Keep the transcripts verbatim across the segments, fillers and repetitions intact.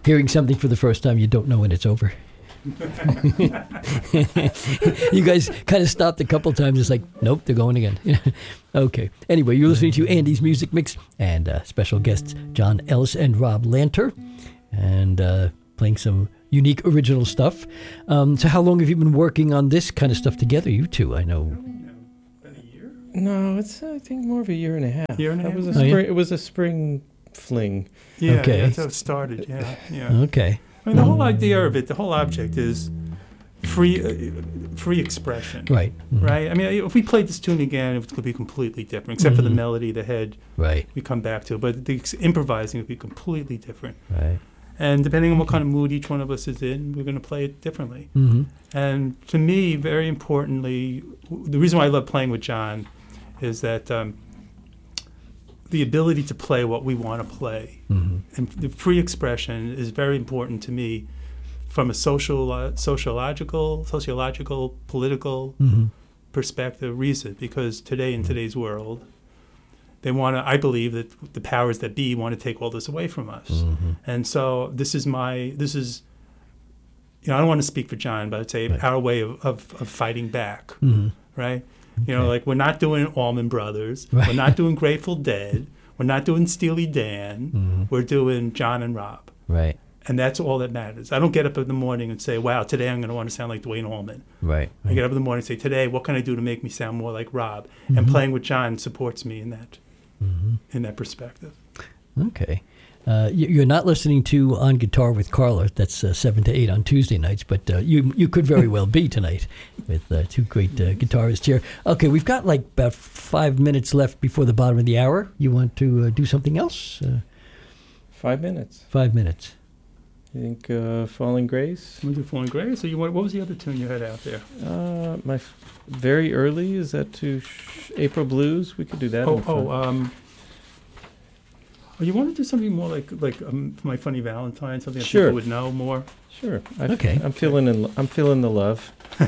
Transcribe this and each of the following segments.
hearing something for the first time, you don't know when it's over. You guys kind of stopped a couple times. It's like, nope, they're going again. Okay. Anyway, you're listening to Andy's Music Mix and uh, special guests John Ellis and Rob Lanter, and uh, playing some unique original stuff. Um, so how long have you been working on this kind of stuff together, you two? I know. About a year? No, it's I think more of a year and a half. Year and a That half? was a Oh, spring, yeah? It was a spring fling. Yeah, Okay. yeah, that's how it started. Yeah, yeah. Okay. I mean, the whole idea of it, the whole object is free, uh, free expression. Right. Mhm. Right. I mean, if we played this tune again, it would be completely different, except for the Mhm. melody, the head. Right. We come back to, but the ex- improvising would be completely different. Right. And depending on what kind of mood each one of us is in, we're going to play it differently. Mm-hmm. And to me, very importantly, w- the reason why I love playing with John is that um, the ability to play what we want to play Mm-hmm. and the free expression is very important to me from a social, uh, sociological, sociological, political Mm-hmm. perspective reason. Because today, in today's world, they want to. I believe that the powers that be want to take all this away from us. Mm-hmm. And so this is my, this is, you know, I don't want to speak for John, but I'd say Right. our way of, of, of fighting back, Mm-hmm. right? You know, Okay. like we're not doing Allman Brothers, Right. we're not doing Grateful Dead, we're not doing Steely Dan, Mm-hmm. we're doing John and Rob. Right. And that's all that matters. I don't get up in the morning and say, wow, today I'm going to want to sound like Dwayne Allman. Right. I get up in the morning and say, today, what can I do to make me sound more like Rob? And Mhm. playing with John supports me in that, Mm-hmm. in that perspective. Okay. Uh, you- you're not listening to On Guitar with Carla. That's uh, seven to eight on Tuesday nights, but uh, you you could very well be tonight with uh, two great uh, guitarists here. Okay, we've got like about five minutes left before the bottom of the hour. You want to uh, do something else? Uh, Five minutes. five minutes. You think uh, Falling Grace? I'm going to do Falling Grace. So you want, what was the other tune you had out there? Uh, my f- very early, is that to sh- April Blues? We could do that. Oh, in front. oh, um, oh, you want to do something more like like um, My Funny Valentine, something that Sure. people would know more? Sure. I Okay. I'm feeling in. I'm feeling the love.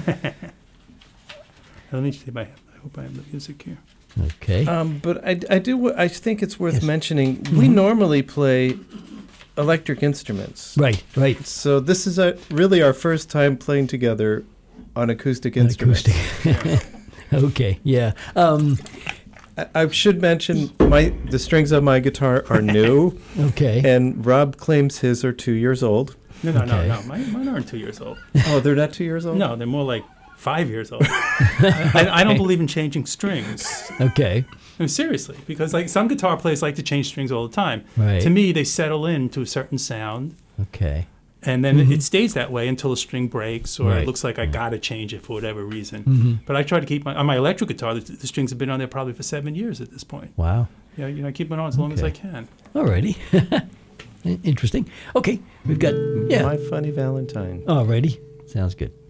Let me see if I have, I hope I have the music here. Okay. Um, but I, I do. I think it's worth Yes. mentioning. We Mhm. normally play electric instruments. Right. Right. So this is a, really our first time playing together on acoustic instruments. Acoustic. Okay. Yeah. Um, I, I should mention my the strings on my guitar are new, okay. and Rob claims his are two years old. No, no, Okay. no, no. Mine, mine aren't two years old. Oh, they're not two years old. No, they're more like five years old. I, I don't believe in changing strings. Okay. No, seriously, because like some guitar players like to change strings all the time. Right. To me, they settle into a certain sound, Okay. and then Mhm. it stays that way until a string breaks, or Right. it looks like I gotta change it for whatever reason. Mm-hmm. But I try to keep my on my electric guitar. The, the strings have been on there probably for seven years at this point. Wow. Yeah, you know, I keep it on as long as Okay. I can. Alrighty. Interesting. Okay. We've got yeah. My Funny Valentine. Alrighty. Sounds good.